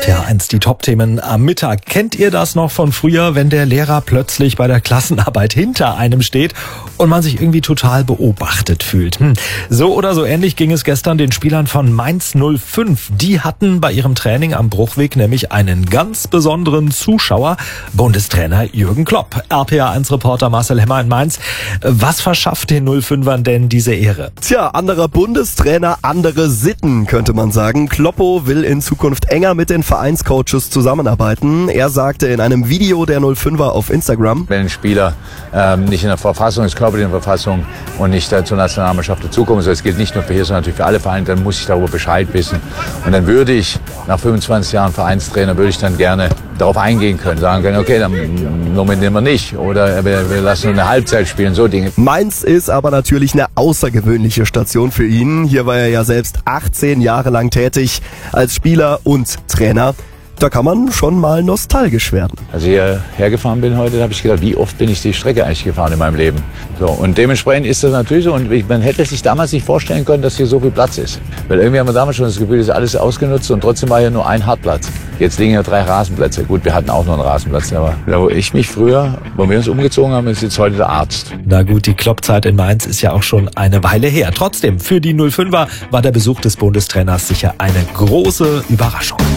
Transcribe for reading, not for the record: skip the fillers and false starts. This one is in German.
RPA1, die Top-Themen am Mittag. Kennt ihr das noch von früher, wenn der Lehrer plötzlich bei der Klassenarbeit hinter einem steht und man sich irgendwie total beobachtet fühlt? So oder so ähnlich ging es gestern den Spielern von Mainz 05. Die hatten bei ihrem Training am Bruchweg nämlich einen ganz besonderen Zuschauer, Bundestrainer Jürgen Klopp. RPA1-Reporter Marcel Hemmer in Mainz. Was verschafft den 05ern denn diese Ehre? Tja, anderer Bundestrainer, andere Sitten, könnte man sagen. Kloppo will in Zukunft enger mit den Vereinscoaches zusammenarbeiten. Er sagte in einem Video der 05er auf Instagram: Wenn ein Spieler nicht in der Verfassung ist, körperlichen Verfassung und nicht zur Nationalmannschaft dazukommt, also es gilt nicht nur für hier, sondern natürlich für alle Vereine, dann muss ich darüber Bescheid wissen. Und dann würde ich nach 25 Jahren Vereinstrainer, würde ich dann gerne darauf eingehen können, sagen können, okay, dann nominieren wir nicht oder wir lassen nur eine Halbzeit spielen, so Dinge. Mainz ist aber natürlich eine außergewöhnliche Station für ihn. Hier war er ja selbst 18 Jahre lang tätig als Spieler und Trainer. Da kann man schon mal nostalgisch werden. Als ich hierher gefahren bin heute, habe ich gedacht, wie oft bin ich die Strecke eigentlich gefahren in meinem Leben. So, und dementsprechend ist das natürlich so. Und man hätte sich damals nicht vorstellen können, dass hier so viel Platz ist. Weil irgendwie haben wir damals schon das Gefühl, das ist alles ausgenutzt und trotzdem war hier nur ein Hartplatz. Jetzt liegen hier 3 Rasenplätze. Gut, wir hatten auch noch einen Rasenplatz, aber da wo ich mich früher, wo wir uns umgezogen haben, ist jetzt heute der Arzt. Na gut, die Klopp-Zeit in Mainz ist ja auch schon eine Weile her. Trotzdem, für die 05er war der Besuch des Bundestrainers sicher eine große Überraschung.